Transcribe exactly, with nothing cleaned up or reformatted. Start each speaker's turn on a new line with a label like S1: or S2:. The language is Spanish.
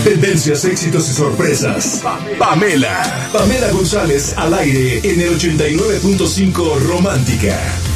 S1: Tendencias, éxitos y sorpresas. Pamela. Pamela González al aire en el ochenta y nueve punto cinco Romántica.